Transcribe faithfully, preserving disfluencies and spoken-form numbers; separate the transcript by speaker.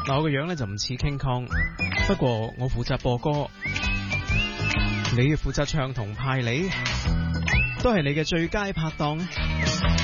Speaker 1: 嗱，我個樣咧就唔似 King Kong，不過我負責播歌，你負責唱同派你，都係你嘅最佳拍檔。